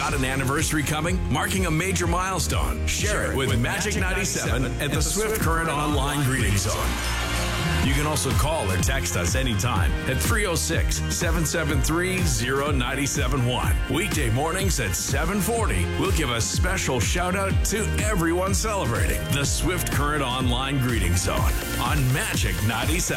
Got an anniversary coming? Marking a major milestone? Share it with Magic 97 at the Swift Current Online Greeting Zone. You can also call or text us anytime at 306-773-0971. Weekday mornings at 7:40. We'll give a special shout out to everyone celebrating the Swift Current Online Greeting Zone on Magic 97.